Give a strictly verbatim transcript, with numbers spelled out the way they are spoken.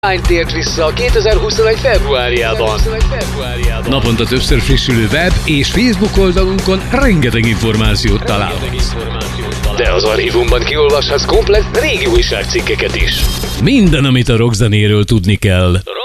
Hány tért vissza a kétezer-huszonegy februárjában? Naponta többször frissülő web és Facebook oldalunkon rengeteg információt találhatsz. De az archívumban kiolvashatsz komplett régi újságcikkeket is. Minden, amit a rockzenéről tudni kell.